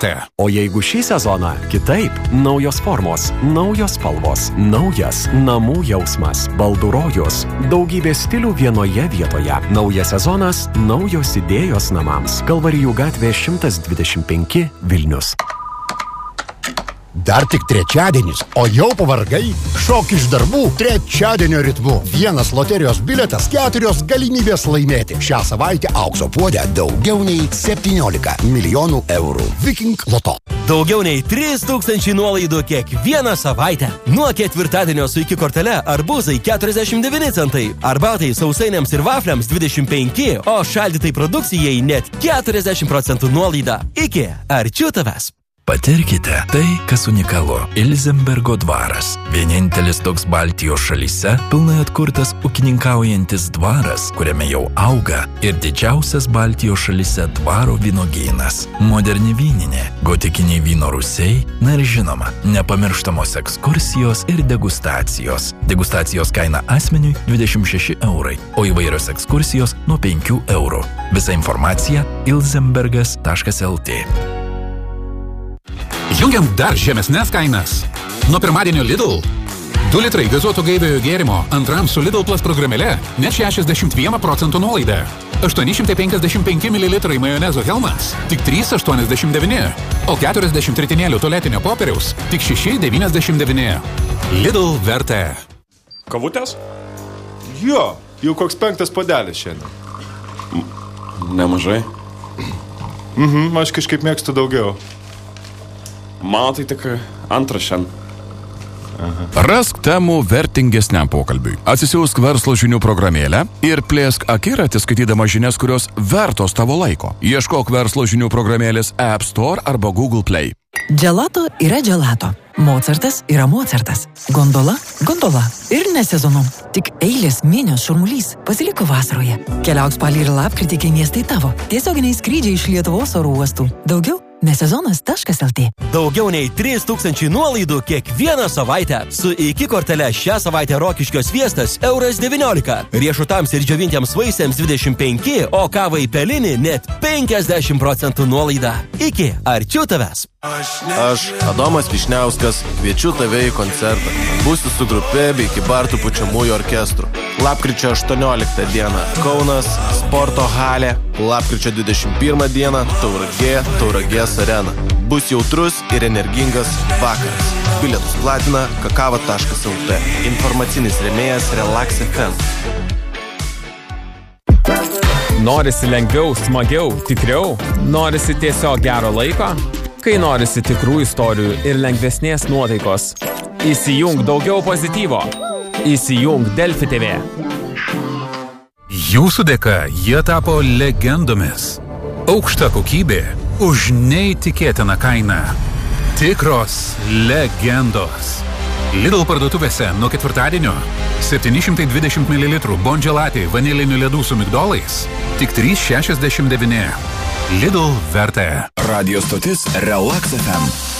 LT. O jeigu šį sezoną kitaip, naujos formos, naujos spalvos, naujas namų jausmas, baldų rojus, daugybė stilių vienoje vietoje. Naujas sezonas, naujos idėjos namams. Kalvarijų gatvė 125 Vilnius. Dar tik trečiadienis, o jau pavargai? Šok iš darbų trečiadienio ritmu. Vienas loterijos biletas, 4 galimybės laimėti. Šią savaitę aukso puode daugiau nei 17 milijonų eurų. Viking Loto. Daugiau nei 3000 nuolaidų kiekvieną savaitę. Nuo ketvirtadienio su iki kortele arbūzai 49 centai, arbatai, sausainiams ir vafliams 25, o šaldytai produkcijai net 40% nuolaida. Iki arčių tavęs. Patirkite tai, kas unikalu. Ilzenbergo dvaras. Vienintelis toks Baltijos šalyse pilnai atkurtas ūkininkaujantis dvaras, kuriame jau auga ir didžiausias Baltijos šalyse dvaro vynogynas. Moderni vyninė, gotikiniai vyno rūsiai, na ir žinoma, nepamirštamos ekskursijos ir degustacijos. Degustacijos kaina asmeniui 26 eurai, o įvairios ekskursijos nuo 5 eurų. Visa informacija ilzenbergas.lt. Jungiam dar žemesnės kainas. Nuo pirmadienio Lidl. 2 litrai gazuoto gaiviojo gėrimo antram su Lidl Plus programėle net 61% nuolaida. 855 ml majonezo Helmans tik 3,89, o 40 tritinėlių tualetinio popieriaus tik 6,99. Lidl vertė. Kavutės? Jo, jau koks 5 puodelis šiandien. Nemažai. Aš kažkaip mėgstu daugiau. Mano tai tik antras šiandien. Rask temų vertingesniam pokalbiui. Atsisiųsk verslo žinių programėlę ir plėsk akiratį skaitydama žinias, kurios vertos tavo laiko. Ieškok verslo žinių programėlės App Store arba Google Play. Gelato yra gelato. Mocartas yra Mocartas. Gondola – gondola. Ir ne sezonu. Tik eilės, minios, šurmulys pasiliko vasaroje. Keliauk spalį ir lapkritį, kai miestai tavo. Tiesioginiai skrydžiai iš Lietuvos oro uostų. Daugiau nesezonas.lt. Daugiau nei 3000 nuolaidų kiekvieną savaitę. Su iki kortele šią savaitę Rokiškio sviestas €19. Riešutams ir džiovintiems vaisiams 25, o kavai pelinį net 50% nuolaida. Iki arčių tavęs. Aš, Adomas Višniauskas, kviečiu tave į koncertą. Būsiu su grupe bei Kybartų pučiamųjų orkestru. Lapkričio 18 dieną Kaunas, sporto halė. Lapkričio 21 dieną Tauragės arena. Bus jautrus ir energingas vakaras. Bilietus platina kakava.lt. Informacinis rėmėjas Relax FM. Norisi lengviau, smagiau, tikriau? Norisi tiesiog gero laiko? Kai norisi tikrų istorijų ir lengvesnės nuotaikos. Įsijung daugiau pozityvo. Įsijung Delfi TV. Jūsų dėka jie tapo legendomis. Aukšta kokybė už neįtikėtiną kainą. Tikros legendos. Lidl parduotuvėse nuo ketvirtadienio 720 ml Bongelati vanilinių ledų su migdolais tik 3,69. Lidl vertė. Radio stotis Relax FM.